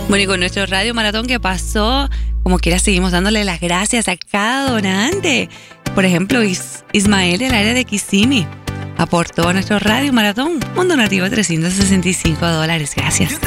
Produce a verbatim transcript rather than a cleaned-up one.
Bueno, y con nuestro Radio Maratón que pasó, como quiera seguimos dándole las gracias a cada donante. Por ejemplo, Is- Ismael del área de Kissimmee aportó a nuestro Radio Maratón un donativo de trescientos sesenta y cinco dólares. Gracias.